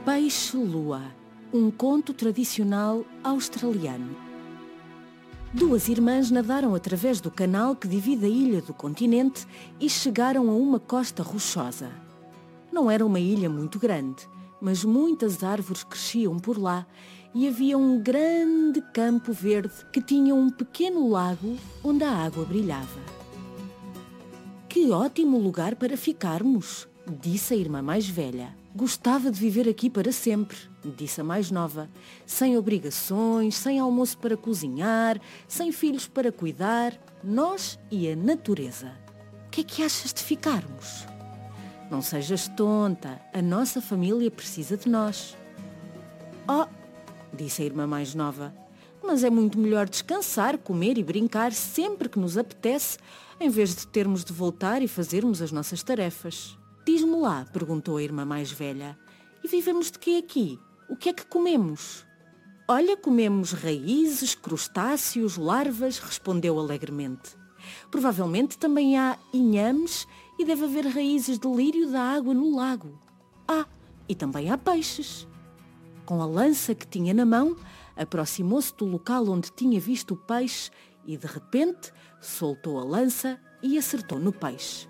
Peixe-lua, um conto tradicional australiano. Duas irmãs nadaram através do canal que divide a ilha do continente e chegaram a uma costa rochosa. Não era uma ilha muito grande, mas muitas árvores cresciam por lá e havia um grande campo verde que tinha um pequeno lago onde a água brilhava. "Que ótimo lugar para ficarmos", disse a irmã mais velha. "Gostava de viver aqui para sempre", disse a mais nova. "Sem obrigações, sem almoço para cozinhar, sem filhos para cuidar, nós e a natureza. O que é que achas de ficarmos?" "Não sejas tonta, a nossa família precisa de nós." "Oh", disse a irmã mais nova, "mas é muito melhor descansar, comer e brincar sempre que nos apetece, em vez de termos de voltar e fazermos as nossas tarefas." "Diz-me lá", perguntou a irmã mais velha, "e vivemos de quê aqui? O que é que comemos?" "Olha, comemos raízes, crustáceos, larvas", respondeu alegremente. "Provavelmente também há inhames e deve haver raízes de lírio da água no lago. Ah, e também há peixes." Com a lança que tinha na mão, aproximou-se do local onde tinha visto o peixe e, de repente, soltou a lança e acertou no peixe.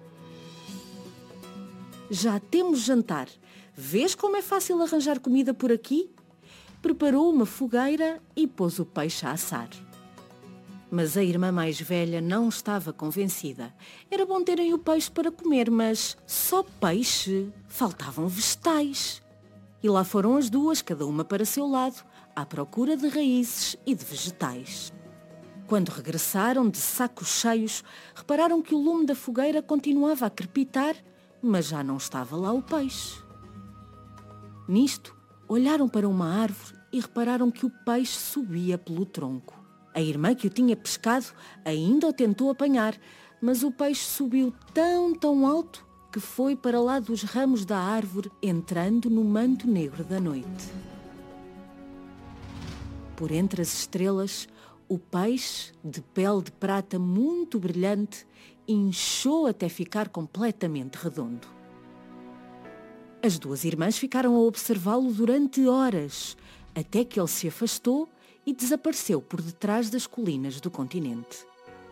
"Já temos jantar. Vês como é fácil arranjar comida por aqui?" Preparou uma fogueira e pôs o peixe a assar. Mas a irmã mais velha não estava convencida. Era bom terem o peixe para comer, mas só peixe? Faltavam vegetais. E lá foram as duas, cada uma para seu lado, à procura de raízes e de vegetais. Quando regressaram de sacos cheios, repararam que o lume da fogueira continuava a crepitar, mas já não estava lá o peixe. Nisto, olharam para uma árvore e repararam que o peixe subia pelo tronco. A irmã que o tinha pescado ainda o tentou apanhar, mas o peixe subiu tão alto que foi para lá dos ramos da árvore, entrando no manto negro da noite. Por entre as estrelas, o peixe, de pele de prata muito brilhante, inchou até ficar completamente redondo. As duas irmãs ficaram a observá-lo durante horas, até que ele se afastou e desapareceu por detrás das colinas do continente.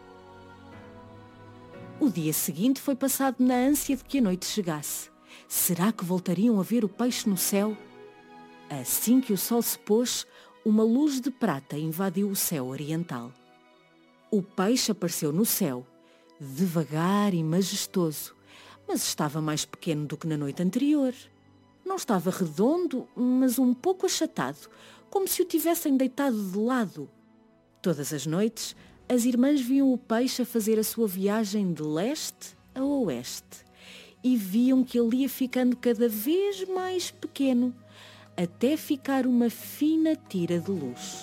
O dia seguinte foi passado na ânsia de que a noite chegasse. Será que voltariam a ver o peixe no céu? Assim que o sol se pôs, uma luz de prata invadiu o céu oriental. O peixe apareceu no céu, devagar e majestoso, mas estava mais pequeno do que na noite anterior. Não estava redondo, mas um pouco achatado, como se o tivessem deitado de lado. Todas as noites, as irmãs viam o peixe a fazer a sua viagem de leste a oeste e viam que ele ia ficando cada vez mais pequeno, até ficar uma fina tira de luz.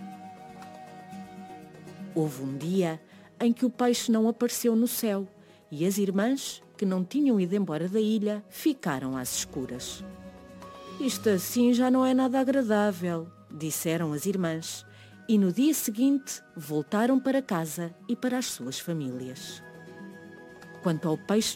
Houve um dia em que o peixe não apareceu no céu e as irmãs, que não tinham ido embora da ilha, ficaram às escuras. "Isto assim já não é nada agradável", disseram as irmãs, e no dia seguinte voltaram para casa e para as suas famílias. Quanto ao peixe